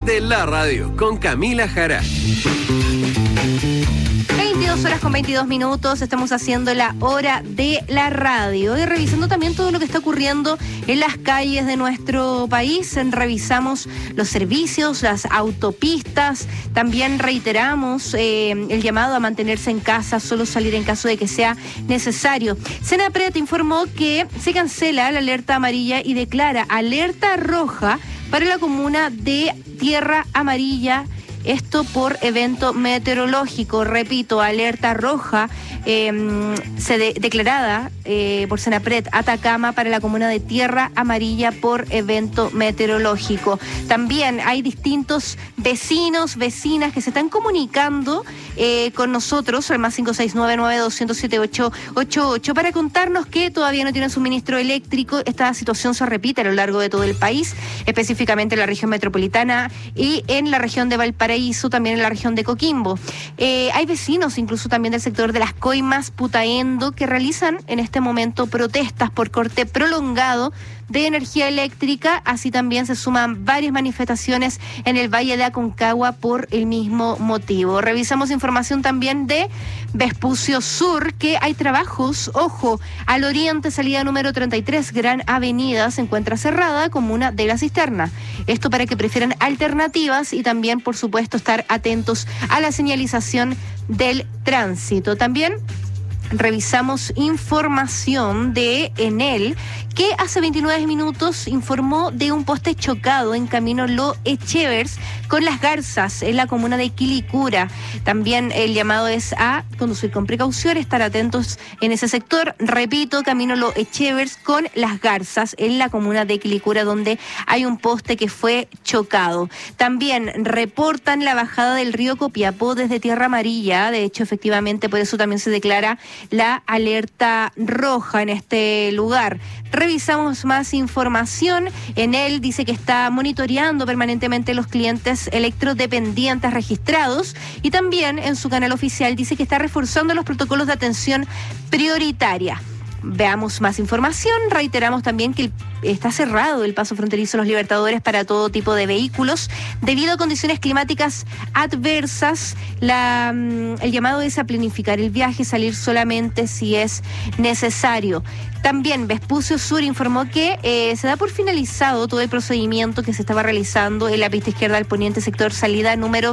de la radio con Camila Jara. 22:22, estamos haciendo la hora de la radio y revisando también todo lo que está ocurriendo en las calles de nuestro país. Revisamos los servicios, las autopistas, también reiteramos el llamado a mantenerse en casa, solo salir en caso de que sea necesario. Senapred informó que se cancela la alerta amarilla y declara alerta roja para la comuna de Tierra Amarilla. Esto por evento meteorológico, repito, alerta roja declarada por Senapred Atacama para la comuna de Tierra Amarilla por evento meteorológico. También hay distintos vecinos, vecinas que se están comunicando con nosotros al más 569-9207-888 para contarnos que todavía no tienen suministro eléctrico. Esta situación se repite a lo largo de todo el país, específicamente en la región metropolitana y en la región de Valparaíso, también en la región de Coquimbo. Hay vecinos incluso también del sector de Las Coimas, Putaendo, que realizan en este momento protestas por corte prolongado de energía eléctrica. Así también se suman varias manifestaciones en el Valle de Aconcagua por el mismo motivo. Revisamos información también de Vespucio Sur, que hay trabajos, ojo, al oriente, salida número 33, Gran Avenida, se encuentra cerrada, comuna de La Cisterna. Esto para que prefieran alternativas y también, por supuesto, estar atentos a la señalización del tránsito. También revisamos información de Enel, que hace 29 minutos informó de un poste chocado en camino Lo Echevers con Las Garzas, en la comuna de Quilicura. También el llamado es a conducir con precaución, estar atentos en ese sector. Repito, camino Lo Echevers con Las Garzas, en la comuna de Quilicura, donde hay un poste que fue chocado. También reportan la bajada del río Copiapó desde Tierra Amarilla. De hecho, efectivamente, por eso también se declara la alerta roja en este lugar. Revisamos más información. Enel dice que está monitoreando permanentemente los clientes electrodependientes registrados y también en su canal oficial dice que está reforzando los protocolos de atención prioritaria. Veamos más información. Reiteramos también que está cerrado el paso fronterizo Los Libertadores para todo tipo de vehículos debido a condiciones climáticas adversas. El llamado es a planificar el viaje, salir solamente si es necesario. También Vespucio Sur informó que se da por finalizado todo el procedimiento que se estaba realizando en la pista izquierda del poniente sector salida número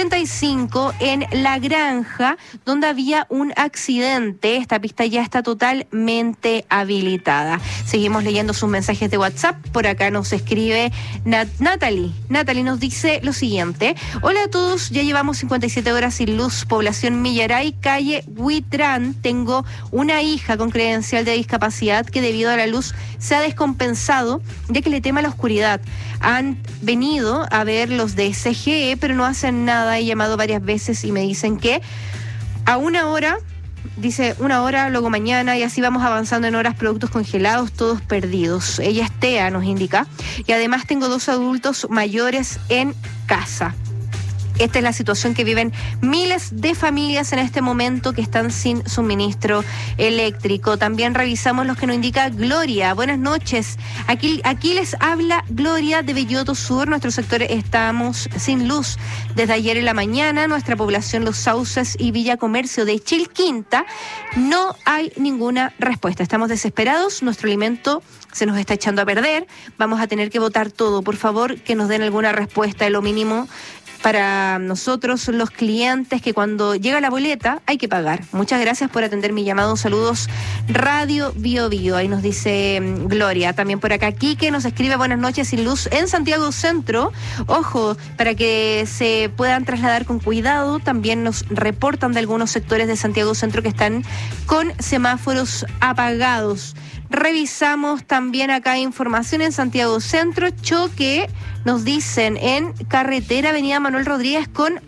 35 en La Granja, donde había un accidente. Esta pista ya está totalmente habilitada. Seguimos leyendo sus mensajes de WhatsApp. Por acá nos escribe Natalie. Natalie nos dice lo siguiente: hola a todos, ya llevamos 57 horas sin luz, población Millaray, calle Huitrán. Tengo una hija con credencial de discapacidad que debido a la luz se ha descompensado, ya que le teme a la oscuridad. Han venido a ver los de CGE, pero no hacen nada. He llamado varias veces y me dicen que a una hora, dice una hora, luego mañana, y así vamos avanzando en horas, productos congelados, todos perdidos. Ella es TEA, nos indica, y además tengo 2 adultos mayores en casa. Esta es la situación que viven miles de familias en este momento que están sin suministro eléctrico. También revisamos los que nos indica Gloria. Buenas noches. Aquí les habla Gloria de Belloto Sur. Nuestro sector estamos sin luz desde ayer en la mañana. Nuestra población Los Sauces y Villa Comercio de Chilquinta no hay ninguna respuesta. Estamos desesperados. Nuestro alimento se nos está echando a perder. Vamos a tener que botar todo. Por favor, que nos den alguna respuesta de lo mínimo para nosotros, los clientes, que cuando llega la boleta hay que pagar. Muchas gracias por atender mi llamado. Saludos, Radio Bio Bio. Ahí nos dice Gloria. También por acá Quique nos escribe: buenas noches, sin luz en Santiago Centro. Ojo, para que se puedan trasladar con cuidado. También nos reportan de algunos sectores de Santiago Centro que están con semáforos apagados. Revisamos también acá información en Santiago Centro, choque, nos dicen, en carretera Avenida Manuel Rodríguez con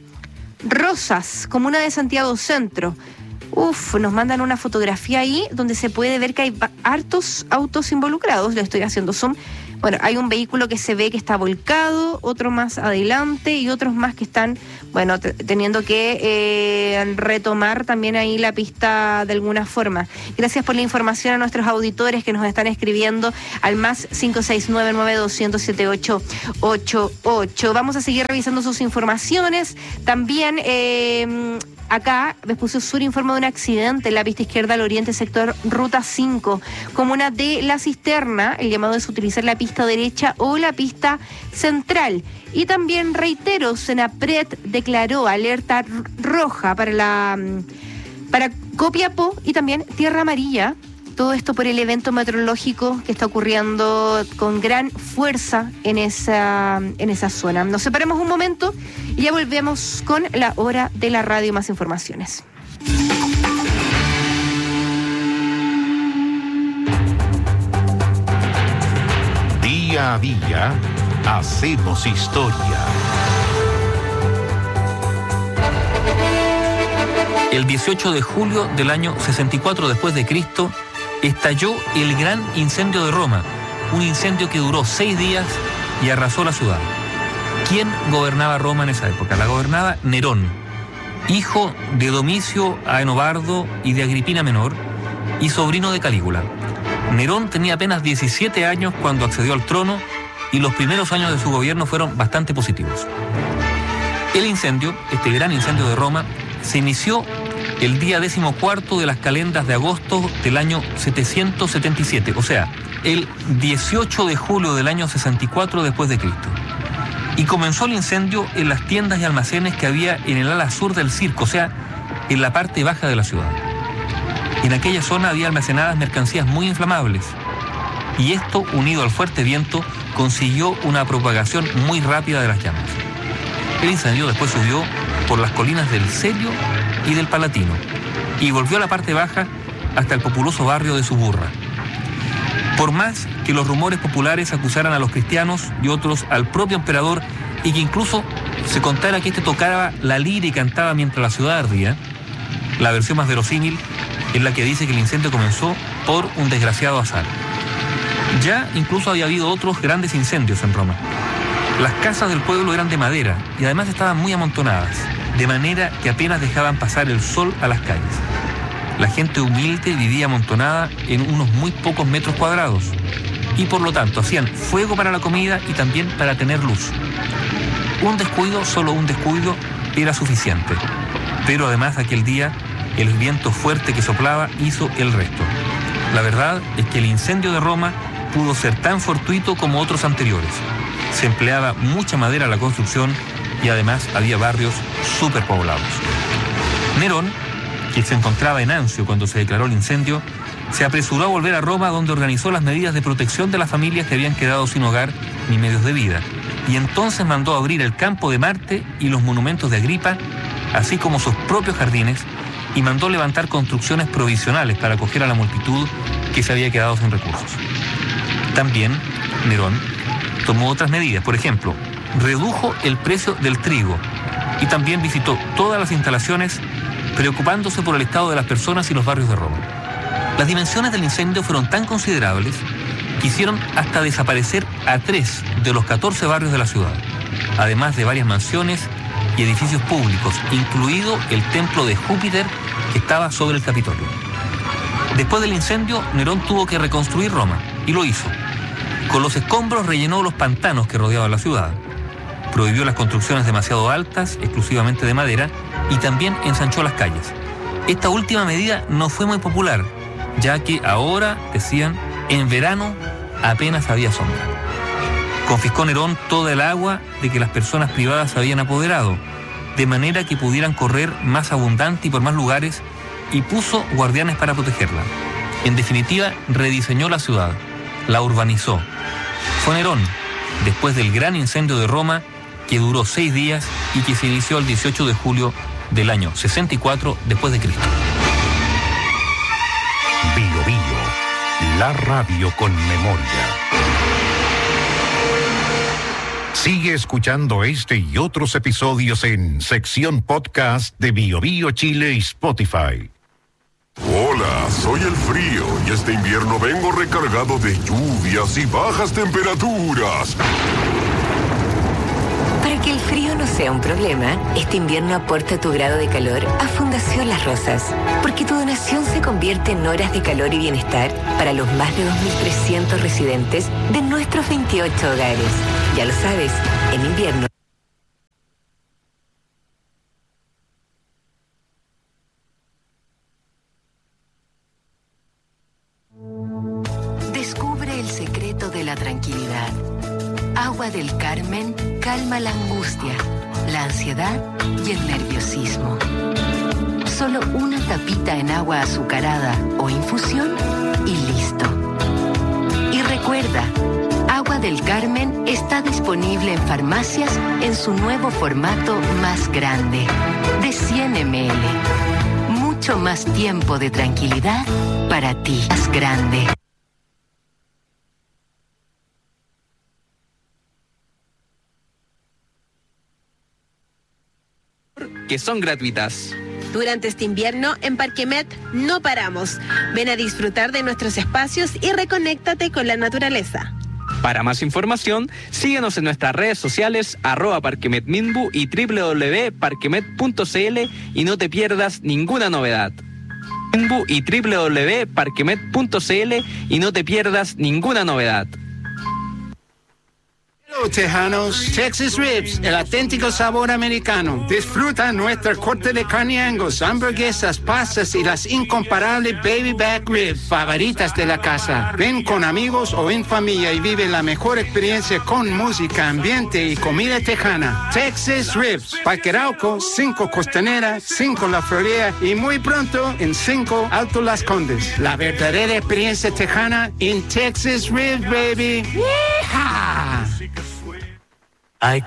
Rosas, comuna de Santiago Centro. Nos mandan una fotografía ahí donde se puede ver que hay hartos autos involucrados. Le estoy haciendo zoom. Bueno, hay un vehículo que se ve que está volcado, otro más adelante y otros más que están, bueno, teniendo que retomar también ahí la pista de alguna forma. Gracias por la información a nuestros auditores que nos están escribiendo al más 569-9200-7888. Vamos a seguir revisando sus informaciones. También acá Vespucio Sur informa de un accidente en la pista izquierda al oriente, sector Ruta 5, comuna de La Cisterna. El llamado es utilizar la pista derecha o la pista central. Y también reitero, Senapred declaró alerta roja para Copiapó y también Tierra Amarilla. Todo esto por el evento meteorológico que está ocurriendo con gran fuerza en esa zona. Nos separamos un momento y ya volvemos con la hora de la radio. Más informaciones. Día a día hacemos historia. El 18 de julio del año 64 después de Cristo estalló el gran incendio de Roma, un incendio que duró 6 días y arrasó la ciudad. ¿Quién gobernaba Roma en esa época? La gobernaba Nerón, hijo de Domicio Aenobardo y de Agripina Menor, y sobrino de Calígula. Nerón tenía apenas 17 años cuando accedió al trono y los primeros años de su gobierno fueron bastante positivos. El incendio, este gran incendio de Roma, se inició el día 14 de las calendas de agosto del año 777, o sea, el 18 de julio del año 64 después de Cristo. Y comenzó el incendio en las tiendas y almacenes que había en el ala sur del circo, o sea, en la parte baja de la ciudad. En aquella zona había almacenadas mercancías muy inflamables, y esto, unido al fuerte viento, consiguió una propagación muy rápida de las llamas. El incendio después subió por las colinas del Celio y del Palatino, y volvió a la parte baja hasta el populoso barrio de Suburra. Por más que los rumores populares acusaran a los cristianos y otros al propio emperador, y que incluso se contara que este tocaba la lira y cantaba mientras la ciudad ardía, la versión más verosímil es la que dice que el incendio comenzó por un desgraciado azar. Ya incluso había habido otros grandes incendios en Roma. Las casas del pueblo eran de madera y además estaban muy amontonadas, de manera que apenas dejaban pasar el sol a las calles. La gente humilde vivía amontonada en unos muy pocos metros cuadrados y por lo tanto hacían fuego para la comida y también para tener luz. Un descuido, solo un descuido, era suficiente. Pero además aquel día el viento fuerte que soplaba hizo el resto. La verdad es que el incendio de Roma pudo ser tan fortuito como otros anteriores. Se empleaba mucha madera en la construcción y además había barrios superpoblados. Nerón, que se encontraba en Anzio cuando se declaró el incendio, se apresuró a volver a Roma, donde organizó las medidas de protección de las familias que habían quedado sin hogar ni medios de vida. Y entonces mandó abrir el campo de Marte y los monumentos de Agripa, así como sus propios jardines, y mandó levantar construcciones provisionales para acoger a la multitud que se había quedado sin recursos. También Nerón tomó otras medidas. Por ejemplo, redujo el precio del trigo y también visitó todas las instalaciones, preocupándose por el estado de las personas y los barrios de Roma. Las dimensiones del incendio fueron tan considerables que hicieron hasta desaparecer a 3 de los 14 barrios de la ciudad, además de varias mansiones y edificios públicos, incluido el templo de Júpiter que estaba sobre el Capitolio. Después del incendio, Nerón tuvo que reconstruir Roma, y lo hizo. Con los escombros rellenó los pantanos que rodeaban la ciudad, prohibió las construcciones demasiado altas, exclusivamente de madera, y también ensanchó las calles. Esta última medida no fue muy popular, ya que ahora, decían, en verano apenas había sombra. Confiscó Nerón toda el agua de que las personas privadas habían apoderado, de manera que pudieran correr más abundante y por más lugares, y puso guardianes para protegerla. En definitiva, rediseñó la ciudad, la urbanizó. Fue Nerón, después del gran incendio de Roma, que duró 6 días y que se inició el 18 de julio del año 64 después de Cristo. Bio Bio, la radio con memoria. Sigue escuchando este y otros episodios en sección podcast de Bio Bio Chile y Spotify. Hola, soy el frío y este invierno vengo recargado de lluvias y bajas temperaturas. Para que el frío no sea un problema, este invierno aporta tu grado de calor a Fundación Las Rosas, porque tu donación se convierte en horas de calor y bienestar para los más de 2.300 residentes de nuestros 28 hogares. Ya lo sabes, en invierno. Descubre el secreto de la tranquilidad. Agua del Carmen calma la angustia, la ansiedad y el nerviosismo. Solo una tapita en agua azucarada o infusión y listo. Y recuerda, Agua del Carmen está disponible en farmacias en su nuevo formato más grande, de 100 ml. Mucho más tiempo de tranquilidad para ti. Más grande. Que son gratuitas. Durante este invierno, en Parquemet no paramos. Ven a disfrutar de nuestros espacios y reconéctate con la naturaleza. Para más información, síguenos en nuestras redes sociales @parquemetminbu y www.parquemet.cl y no te pierdas ninguna novedad. Minbu y www.parquemet.cl y no te pierdas ninguna novedad. Hello, tejanos. Texas Ribs, el auténtico sabor americano. Disfruta nuestra corte de carne Angus, hamburguesas, pastas y las incomparables baby back ribs favoritas de la casa. Ven con amigos o en familia y vive la mejor experiencia con música, ambiente y comida tejana. Texas Ribs, Parque Arauco, 5 Costanera, 5 La Florida y muy pronto en 5 Alto Las Condes. La verdadera experiencia tejana en Texas Ribs, baby. ¡Yeehaw!